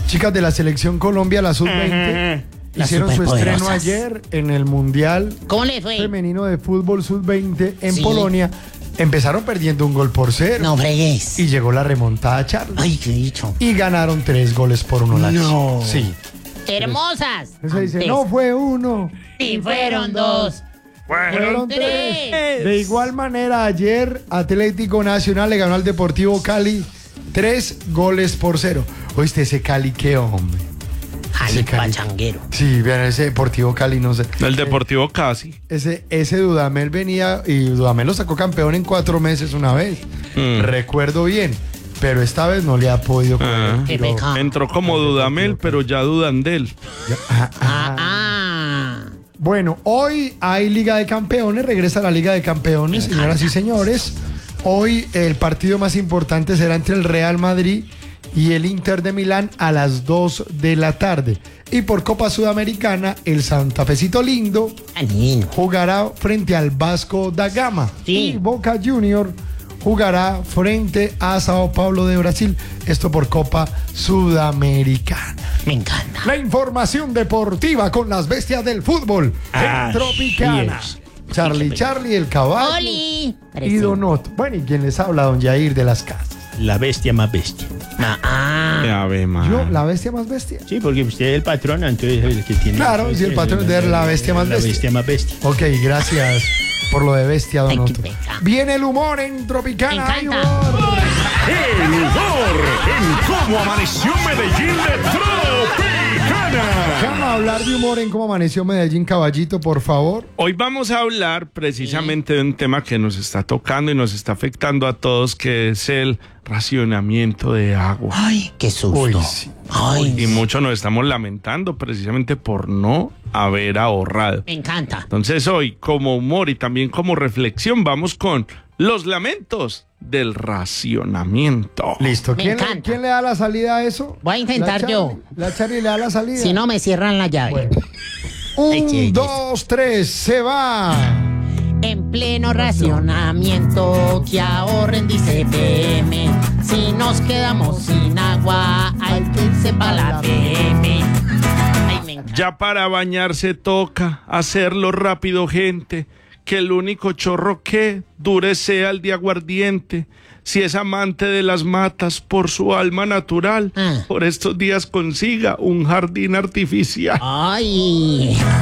chicas de la Selección Colombia, la Sub-20, hicieron su estreno ayer en el Mundial ¿Cómo le fue? Femenino de Fútbol Sub-20 en Polonia. Empezaron perdiendo 1-0. No fregues. Y llegó la remontada, Charlie. Ay, qué dicho. Y ganaron 3-1 la No. Sí. Hermosas. Eso dice, no fue 1. Y fueron 2. Fueron 3. 3. De igual manera, ayer Atlético Nacional le ganó al Deportivo Cali 3-0. Oíste, ese Cali, qué hombre. Ay, Cali. pachanguero. Sí, vean, ese Deportivo Cali, no sé. El Deportivo casi. Ese Dudamel venía y Dudamel lo sacó campeón en 4 meses una vez. Recuerdo bien. Pero esta vez no le ha podido coger. Qué pecado. Entró como Dudamel, pero ya dudan de él. Bueno, hoy hay Liga de Campeones, regresa la Liga de Campeones, señoras y señores. Hoy el partido más importante será entre el Real Madrid y el Inter de Milán a las 2 de la tarde. Y por Copa Sudamericana, el Santa Fecito Lindo jugará frente al Vasco da Gama. Sí. Y Boca Junior jugará frente a Sao Paulo de Brasil. Esto por Copa Sudamericana. Me encanta. La información deportiva con las bestias del fútbol en Tropicana. Charlie, el caballo Oli. y Donot. Bueno, y quien les habla, don Jair de las Casas. La bestia más bestia. Ya ve, man. Yo, la bestia más bestia. Sí, porque usted es el patrón, entonces el que tiene... Claro, si el patrón es la bestia más bestia. La bestia más bestia. Ok, gracias por lo de bestia, Ay, Donot. qué pecado. Viene el humor en Tropicana. Me ¡Hay encanta. humor! El humor en Cómo Amaneció Medellín de Tropicana. Vamos a hablar de humor en Cómo Amaneció Medellín, caballito, por favor. Hoy vamos a hablar precisamente de un tema que nos está tocando y nos está afectando a todos, que es el racionamiento de agua. Ay, qué susto. Uy, sí. Ay, Y muchos nos estamos lamentando precisamente por no haber ahorrado. me encanta. Entonces hoy, como humor y también como reflexión, vamos con los lamentos del racionamiento. Listo. Me ¿Quién encanta. le da la salida a eso? Voy a intentar yo. La Charlie le da la salida. Si no, me cierran la llave. Bueno. Ay, qué 1, 2, 3, se va. En pleno racionamiento, que ahorren, dice PM. Si nos quedamos sin agua, hay que irse para la PM. Ay, me encanta. Ya para bañarse toca hacerlo rápido, gente, que el único chorro que dure sea el de aguardiente. Si es amante de las matas por su alma natural, por estos días consiga un jardín artificial. Ay.